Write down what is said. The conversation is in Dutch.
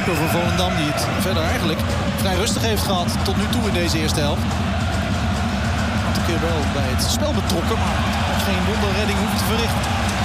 keeper van Volendam, die het verder eigenlijk vrij rustig heeft gehad tot nu toe in deze eerste helft. Een aantal keer wel bij het spel betrokken, maar geen wonderredding hoeft te verrichten.